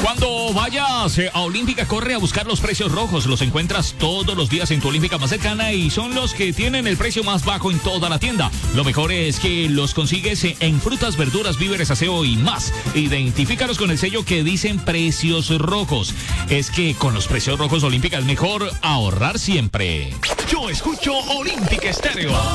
Cuando vayas a Olímpica, corre a buscar los precios rojos. Los encuentras todos los días en tu Olímpica más cercana y son los que tienen el precio más bajo en toda la tienda. Lo mejor es que los consigues en frutas, verduras, víveres, aseo y más. Identifícalos con el sello que dicen precios rojos. Es que con los precios rojos Olímpica es mejor ahorrar siempre. Yo escucho Olímpica Estéreo.